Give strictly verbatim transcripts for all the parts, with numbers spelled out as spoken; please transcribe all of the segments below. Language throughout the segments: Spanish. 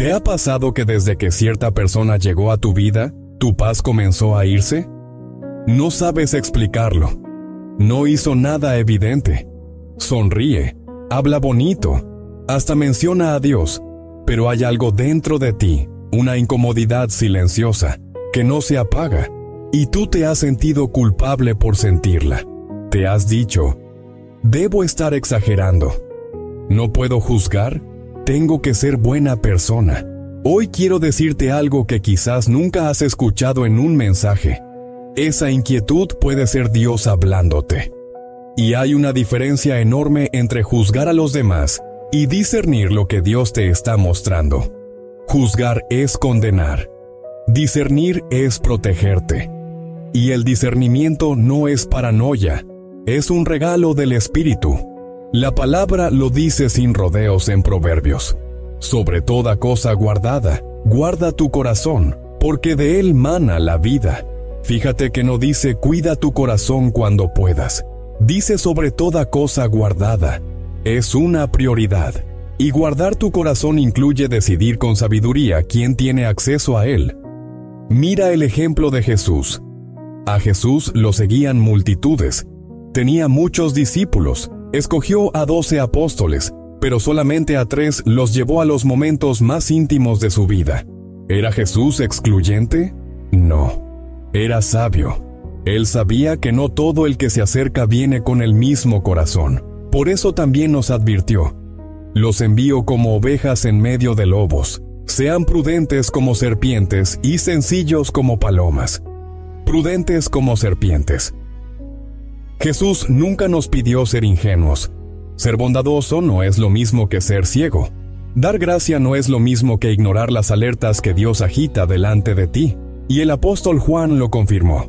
¿Te ha pasado que desde que cierta persona llegó a tu vida, tu paz comenzó a irse? No sabes explicarlo. No hizo nada evidente. Sonríe, habla bonito, hasta menciona a Dios, pero hay algo dentro de ti, una incomodidad silenciosa, que no se apaga, y tú te has sentido culpable por sentirla. Te has dicho, debo estar exagerando. ¿No puedo juzgar? Tengo que ser buena persona. Hoy quiero decirte algo que quizás nunca has escuchado en un mensaje. Esa inquietud puede ser Dios hablándote. Y hay una diferencia enorme entre juzgar a los demás y discernir lo que Dios te está mostrando. Juzgar es condenar. Discernir es protegerte. Y el discernimiento no es paranoia, es un regalo del Espíritu. La palabra lo dice sin rodeos en Proverbios. Sobre toda cosa guardada, guarda tu corazón, porque de él mana la vida. Fíjate que no dice cuida tu corazón cuando puedas. Dice sobre toda cosa guardada. Es una prioridad. Y guardar tu corazón incluye decidir con sabiduría quién tiene acceso a él. Mira el ejemplo de Jesús. A Jesús lo seguían multitudes. Tenía muchos discípulos. Escogió a doce apóstoles, pero solamente a tres los llevó a los momentos más íntimos de su vida. ¿Era Jesús excluyente? No. Era sabio. Él sabía que no todo el que se acerca viene con el mismo corazón. Por eso también nos advirtió: los envío como ovejas en medio de lobos. Sean prudentes como serpientes y sencillos como palomas. Prudentes como serpientes. Jesús nunca nos pidió ser ingenuos. Ser bondadoso no es lo mismo que ser ciego. Dar gracia no es lo mismo que ignorar las alertas que Dios agita delante de ti. Y el apóstol Juan lo confirmó.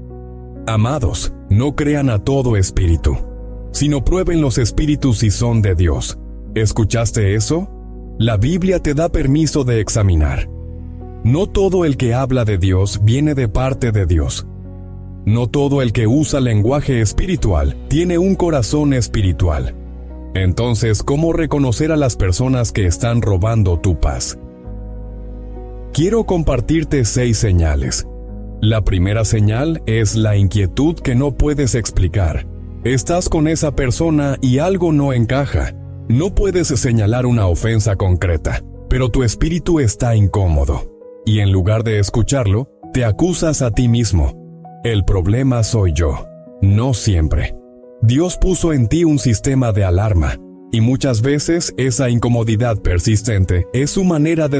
Amados, no crean a todo espíritu, sino prueben los espíritus si son de Dios. ¿Escuchaste eso? La Biblia te da permiso de examinar. No todo el que habla de Dios viene de parte de Dios. No todo el que usa lenguaje espiritual tiene un corazón espiritual. Entonces, ¿cómo reconocer a las personas que están robando tu paz? Quiero compartirte seis señales. La primera señal es la inquietud que no puedes explicar. Estás con esa persona y algo no encaja. No puedes señalar una ofensa concreta, pero tu espíritu está incómodo. Y en lugar de escucharlo, te acusas a ti mismo. El problema soy yo. No siempre. Dios puso en ti un sistema de alarma, y muchas veces esa incomodidad persistente es su manera de